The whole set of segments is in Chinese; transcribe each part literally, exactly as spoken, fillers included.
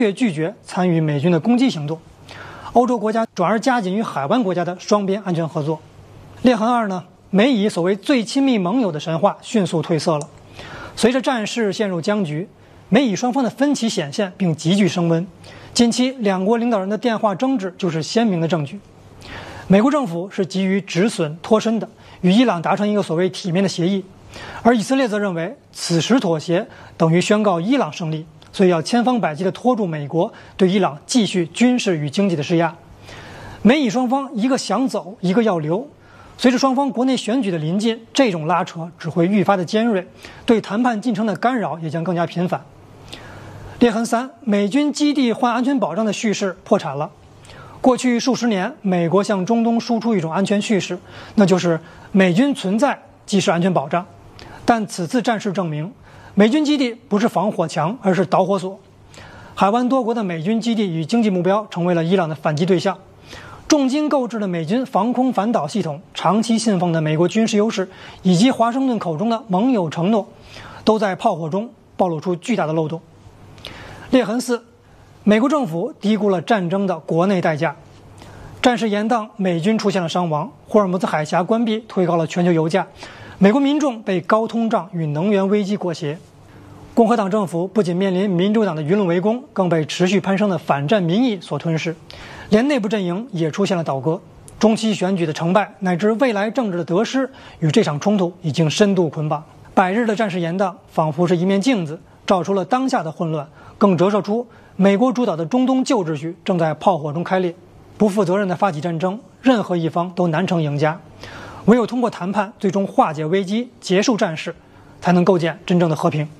确拒绝参与美军的攻击行动。欧洲国家转而加紧与海湾国家的双边安全合作。裂痕二呢，美以所谓最亲密盟友的神话迅速褪色了。随着战事陷入僵局，美以双方的分歧显现并急剧升温。近期两国领导人的电话争执就是鲜明的证据。美国政府是急于止损脱身的，与伊朗达成一个所谓体面的协议，而以色列则认为此时妥协等于宣告伊朗胜利，所以要千方百计地拖住美国对伊朗继续军事与经济的施压。美以双方一个想走，一个要留。随着双方国内选举的临近，这种拉扯只会愈发的尖锐，对谈判进程的干扰也将更加频繁。裂痕三，美军基地换安全保障的叙事破产了。过去数十年，美国向中东输出一种安全叙事，那就是美军存在即是安全保障。但此次战事证明，美军基地不是防火墙，而是导火索。海湾多国的美军基地与经济目标成为了伊朗的反击对象。重金购置的美军防空反导系统，长期信奉的美国军事优势，以及华盛顿口中的盟友承诺，都在炮火中暴露出巨大的漏洞。裂痕四，美国政府低估了战争的国内代价。战事延宕，美军出现了伤亡，霍尔木兹海峡关闭推高了全球油价，美国民众被高通胀与能源危机裹挟。共和党政府不仅面临民主党的舆论围攻，更被持续攀升的反战民意所吞噬，连内部阵营也出现了倒戈。中期选举的成败乃至未来政治的得失，与这场冲突已经深度捆绑。百日的战事延宕，仿佛是一面镜子，照出了当下的混乱，更折射出美国主导的中东旧秩序正在炮火中开裂。不负责任的发起战争，任何一方都难成赢家。唯有通过谈判最终化解危机，结束战事，才能构建真正的和平。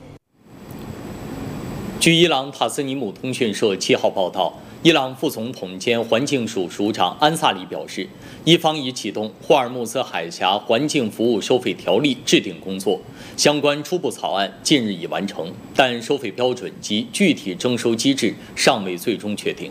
据伊朗塔斯尼姆通讯社七号报道，伊朗副总统兼环境署署长安萨里表示，伊方已启动霍尔木兹海峡环境服务收费条例制定工作，相关初步草案近日已完成，但收费标准及具体征收机制尚未最终确定。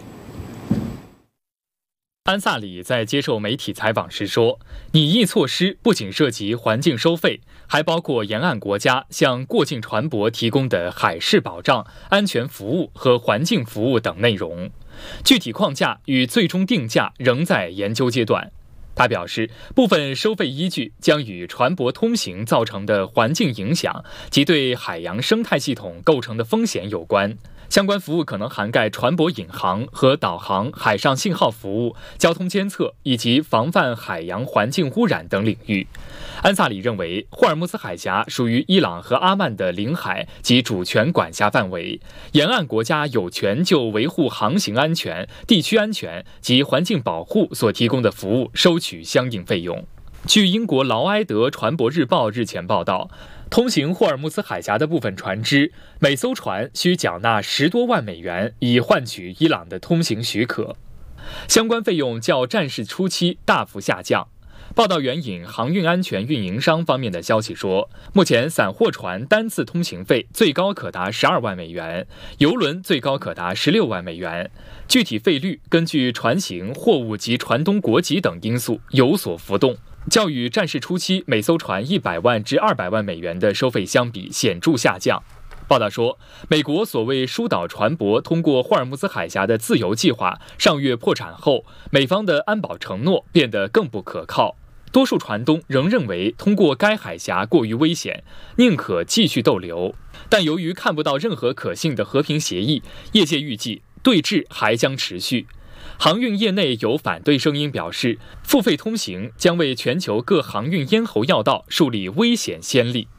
安萨里在接受媒体采访时说，拟议措施不仅涉及环境收费，还包括沿岸国家向过境船舶提供的海事保障、安全服务和环境服务等内容。具体框架与最终定价仍在研究阶段。他表示，部分收费依据将与船舶通行造成的环境影响及对海洋生态系统构成的风险有关。相关服务可能涵盖船舶引航和导航、海上信号服务、交通监测以及防范海洋环境污染等领域。安萨里认为，霍尔木兹海峡属于伊朗和阿曼的领海及主权管辖范围，沿岸国家有权就维护航行安全、地区安全及环境保护所提供的服务收取相应费用。据英国劳埃德船舶日报日前报道，通行霍尔木兹海峡的部分船只，每艘船需缴纳十多万美元，以换取伊朗的通行许可。相关费用较战事初期大幅下降。报道援引航运安全运营商方面的消息说，目前散货船单次通行费最高可达十二万美元，邮轮最高可达十六万美元。具体费率根据船型、货物及船东国籍等因素有所浮动，较与战事初期每艘船一百万至二百万美元的收费相比显著下降。报道说，美国所谓疏导船舶通过霍尔木兹海峡的自由计划上月破产后，美方的安保承诺变得更不可靠。多数船东仍认为通过该海峡过于危险，宁可继续逗留。但由于看不到任何可信的和平协议，业界预计对峙还将持续。航运业内有反对声音表示，付费通行将为全球各航运咽喉要道树立危险先例。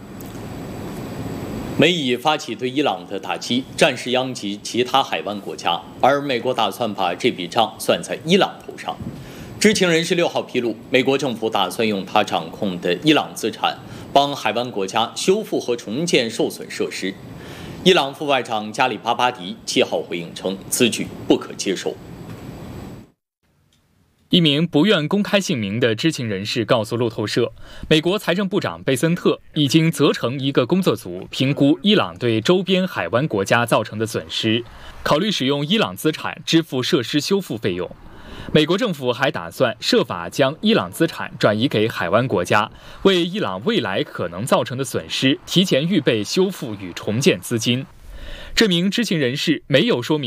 美以发起对伊朗的打击，战事殃及其他海湾国家，而美国打算把这笔账算在伊朗头上。知情人士六号披露，美国政府打算用他掌控的伊朗资产，帮海湾国家修复和重建受损设施。伊朗副外长加里巴巴迪七号回应称，此举不可接受。 一名不愿公开姓名的知情人士告诉路透社，美国财政部长贝森特已经责成一个工作组评估伊朗对周边海湾国家造成的损失，考虑使用伊朗资产支付设施修复费用。美国政府还打算设法将伊朗资产转移给海湾国家，为伊朗未来可能造成的损失提前预备修复与重建资金。 这名知情人士没有说明